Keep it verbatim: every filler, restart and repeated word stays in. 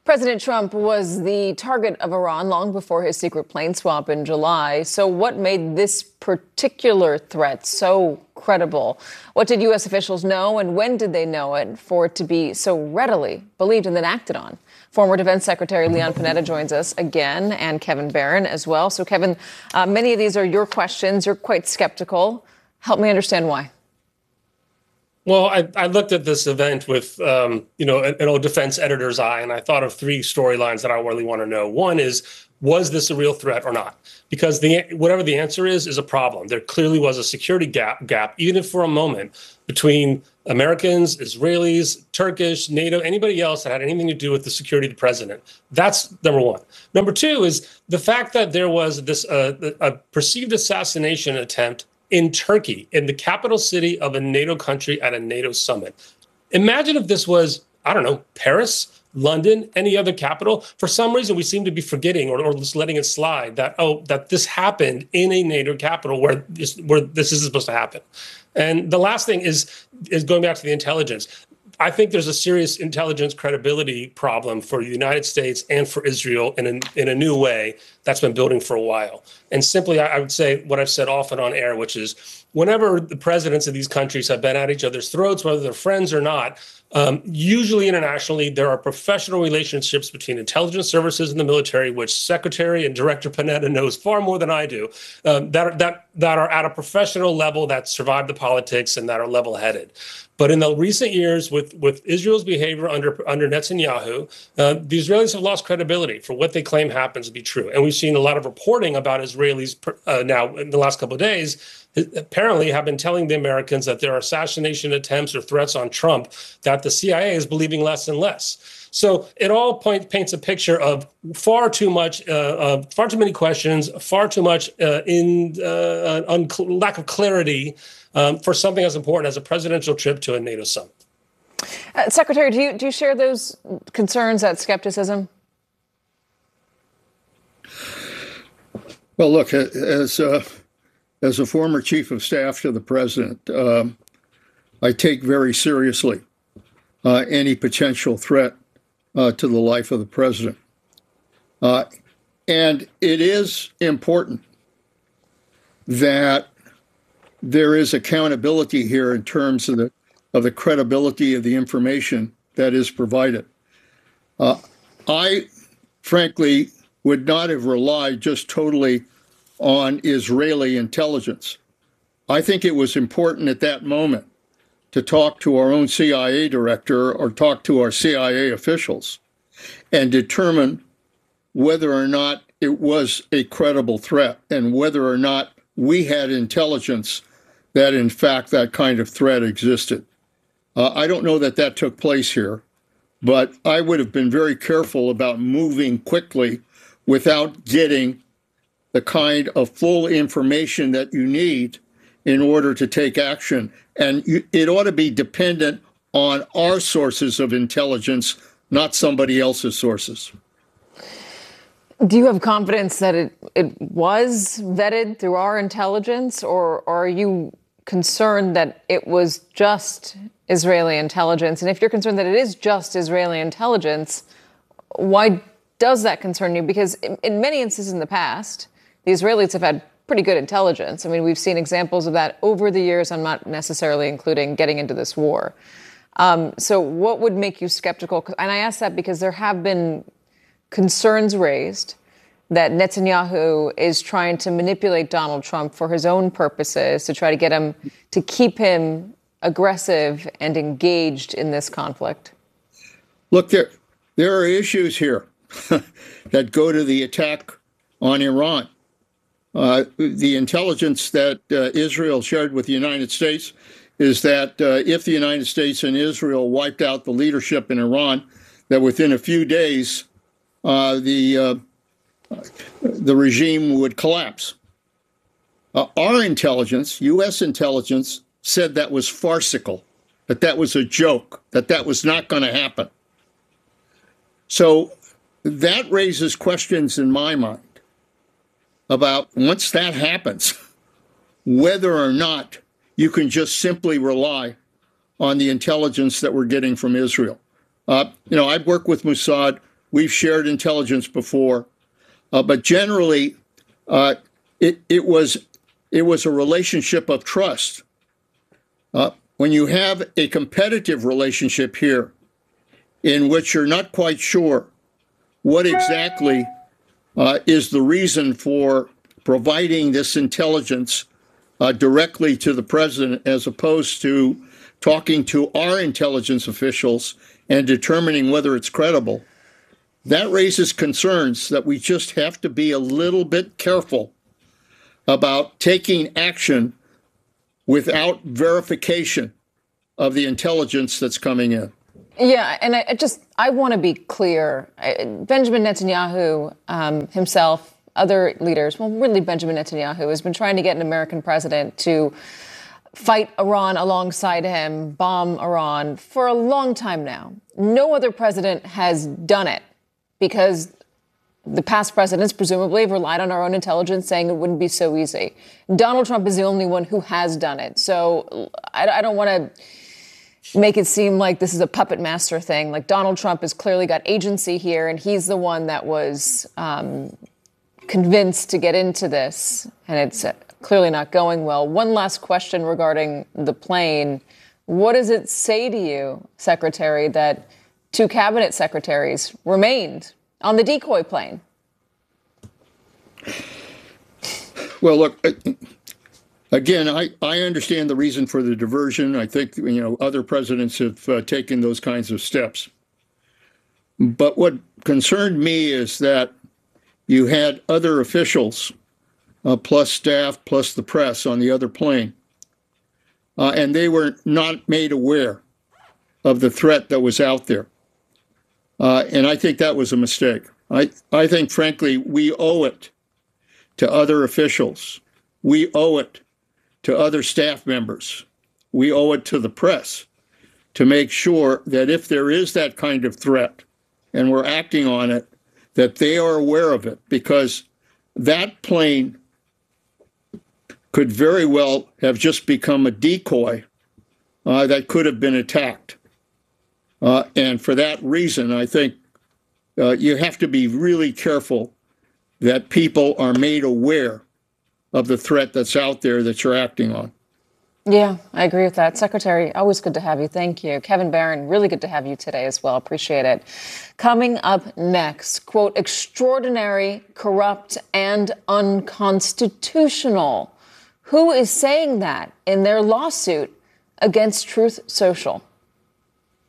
President Trump was the target of Iran long before his secret plane swap in July. So what made this particular threat so credible? What did U S officials know, and when did they know it for it to be so readily believed and then acted on? Former Defense Secretary Leon Panetta joins us again, and Kevin Barron as well. So, Kevin, uh, many of these are your questions. You're quite skeptical. Help me understand why. Well, I, I looked at this event with, um, you know, an, an old defense editor's eye, and I thought of three storylines that I really want to know. One is, was this a real threat or not? Because the whatever the answer is, is a problem. There clearly was a security gap, gap, even if for a moment, between Americans, Israelis, Turkish, NATO, anybody else that had anything to do with the security of the president. That's number one. Number two is the fact that there was this uh, a perceived assassination attempt in Turkey, in the capital city of a NATO country at a NATO summit. Imagine if this was, I don't know, Paris, London, any other capital. For some reason, we seem to be forgetting or, or just letting it slide that, oh, that this happened in a NATO capital where this, where this is supposed to happen. And the last thing is, is going back to the intelligence. I think there's a serious intelligence credibility problem for the United States and for Israel in a, in a new way that's been building for a while. And simply, I, I would say what I've said often on air, which is whenever the presidents of these countries have been at each other's throats, whether they're friends or not, um, usually internationally, there are professional relationships between intelligence services and the military, which Secretary and Director Panetta knows far more than I do, um, that, are, that, that are at a professional level that survive the politics and that are level-headed. But in the recent years, with, with Israel's behavior under under Netanyahu, uh, the Israelis have lost credibility for what they claim happens to be true. And we've seen a lot of reporting about Israelis uh, now in the last couple of days, apparently have been telling the Americans that there are assassination attempts or threats on Trump, that the C I A is believing less and less. So it all point, paints a picture of far too much, uh, uh, far too many questions, far too much uh, in uh, un- lack of clarity um, for something as important as a presidential trip to a NATO summit. Uh, Secretary, do you do you share those concerns, that skepticism? Well, look, as uh, as a former chief of staff to the president, um, I take very seriously uh, any potential threat Uh, to the life of the president. Uh, and it is important that there is accountability here in terms of the of the credibility of the information that is provided. Uh, I, frankly, would not have relied just totally on Israeli intelligence. I think it was important at that moment to talk to our own C I A director or talk to our C I A officials and determine whether or not it was a credible threat and whether or not we had intelligence that, in fact, that kind of threat existed. Uh, I don't know that that took place here, but I would have been very careful about moving quickly without getting the kind of full information that you need in order to take action. And you, it ought to be dependent on our sources of intelligence, not somebody else's sources. Do you have confidence that it, it was vetted through our intelligence, or, or are you concerned that it was just Israeli intelligence? And if you're concerned that it is just Israeli intelligence, why does that concern you? Because in, in many instances in the past, the Israelis have had pretty good intelligence. I mean, we've seen examples of that over the years. I'm not necessarily including getting into this war. Um, so what would make you skeptical? And I ask that because there have been concerns raised that Netanyahu is trying to manipulate Donald Trump for his own purposes, to try to get him, to keep him aggressive and engaged in this conflict. Look, there, there are issues here that go to the attack on Iran. Uh, the intelligence that uh, Israel shared with the United States is that uh, if the United States and Israel wiped out the leadership in Iran, that within a few days, uh, the uh, the regime would collapse. Uh, our intelligence, U S intelligence, said that was farcical, that that was a joke, that that was not going to happen. So that raises questions in my mind about, once that happens, whether or not you can just simply rely on the intelligence that we're getting from Israel. Uh, you know, I've worked with Mossad we've shared intelligence before, uh, but generally, uh, it it was it was a relationship of trust. Uh, when you have a competitive relationship here, in which you're not quite sure what exactly uh, is the reason for providing this intelligence uh, directly to the president, as opposed to talking to our intelligence officials and determining whether it's credible, that raises concerns that we just have to be a little bit careful about taking action without verification of the intelligence that's coming in. Yeah, and I, I just, I want to be clear. I, Benjamin Netanyahu um, himself, other leaders, well, really Benjamin Netanyahu, has been trying to get an American president to fight Iran alongside him, bomb Iran for a long time now. No other president has done it because the past presidents presumably have relied on our own intelligence saying it wouldn't be so easy. Donald Trump is the only one who has done it. So I, I don't want to make it seem like this is a puppet master thing. Like, Donald Trump has clearly got agency here, and he's the one that was um, convinced to get into this, and it's clearly not going well. One last question regarding the plane. What does it say to you, Secretary, that two cabinet secretaries remained on the decoy plane? Well, look, again, I, I understand the reason for the diversion. I think, you know, other presidents have uh, taken those kinds of steps. But what concerned me is that you had other officials, uh, plus staff, plus the press on the other plane, uh, and they were not made aware of the threat that was out there. Uh, and I think that was a mistake. I, I think, frankly, we owe it to other officials. We owe it to other staff members. We owe it to the press to make sure that if there is that kind of threat and we're acting on it, that they are aware of it, because that plane could very well have just become a decoy uh, that could have been attacked. Uh, and for that reason, I think uh, you have to be really careful that people are made aware of the threat that's out there that you're acting on. Yeah, I agree with that. Secretary, always good to have you. Thank you. Kevin Barron, really good to have you today as well. Appreciate it. Coming up next, quote, extraordinary, corrupt, and unconstitutional. Who is saying that in their lawsuit against Truth Social?